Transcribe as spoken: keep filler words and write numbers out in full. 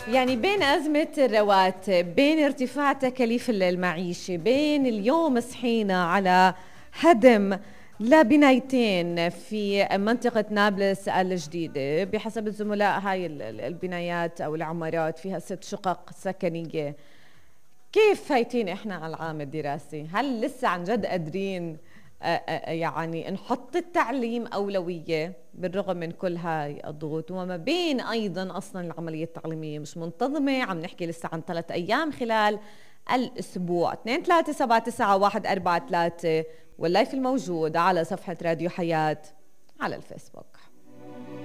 يعني بين أزمة الرواتب، بين ارتفاع تكاليف المعيشة، بين اليوم صحينا على هدم لبنايتين في منطقة نابلس الجديدة. بحسب الزملاء هاي البنايات أو العمارات فيها ست شقق سكنية. كيف فايتين إحنا على العام الدراسي؟ هل لسه عن جد قادرين يعني نحط التعليم أولوية بالرغم من كل هاي الضغوط؟ وما بين أيضا أصلا العملية التعليمية مش منتظمة، عم نحكي لسه عن ثلاث أيام خلال الأسبوع. اثنين ثلاثة سبعة تسعة واحد أربعة ثلاثة واللايف الموجود على صفحة راديو حياة على الفيسبوك.